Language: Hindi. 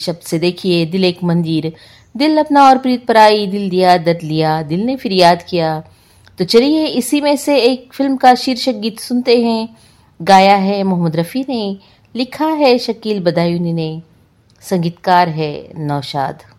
शब्द से देखिए दिल एक मंदिर, दिल अपना और प्रीत पराई, दिल दिया दर्द लिया, दिल ने फिर याद किया। तो चलिए इसी में से एक फिल्म का शीर्षक गीत सुनते हैं। गाया है मोहम्मद रफ़ी ने, लिखा है शकील बदायूनी ने, संगीतकार है नौशाद।